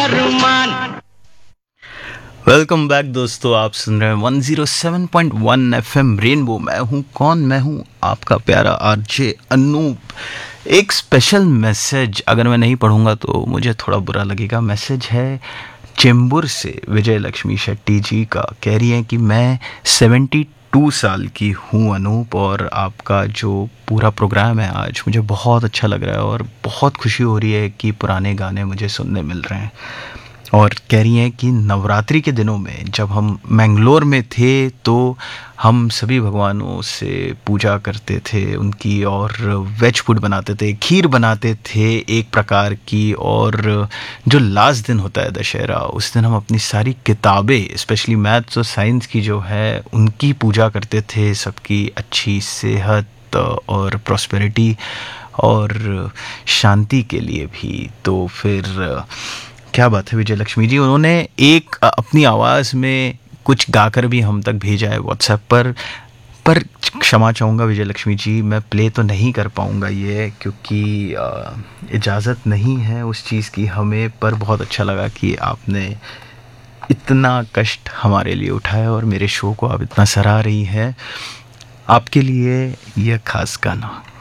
Welcome back दोस्तों, आप सुन रहे हैं 107.1 एफएम रेनबो। मैं हूँ आपका प्यारा आरजे अनूप। एक स्पेशल मैसेज अगर मैं नहीं पढ़ूंगा तो मुझे थोड़ा बुरा लगेगा। मैसेज है चेंबूर से विजय लक्ष्मी शेट्टी जी का। कह रही हैं कि मैं 72 साल की हूँ अनूप, और आपका जो पूरा प्रोग्राम है आज मुझे बहुत अच्छा लग रहा है और बहुत खुशी हो रही है कि पुराने गाने मुझे सुनने मिल रहे हैं। और कह रही हैं कि नवरात्रि के दिनों में जब हम मैंगलोर में थे तो हम सभी भगवानों से पूजा करते थे उनकी, और वेज फूड बनाते थे, खीर बनाते थे एक प्रकार की। और जो लास्ट दिन होता है दशहरा, उस दिन हम अपनी सारी किताबें, स्पेशली मैथ्स और साइंस की जो है, उनकी पूजा करते थे, सबकी अच्छी सेहत और प्रॉस्पेरिटी और शांति के लिए भी। तो फिर क्या बात है विजय लक्ष्मी जी, उन्होंने एक अपनी आवाज़ में कुछ गाकर भी हम तक भेजा है व्हाट्सएप पर क्षमा चाहूँगा विजय लक्ष्मी जी, मैं प्ले तो नहीं कर पाऊँगा ये, क्योंकि इजाज़त नहीं है उस चीज़ की हमें। पर बहुत अच्छा लगा कि आपने इतना कष्ट हमारे लिए उठाया और मेरे शो को आप इतना सराह रही है। आपके लिए यह खास गाना।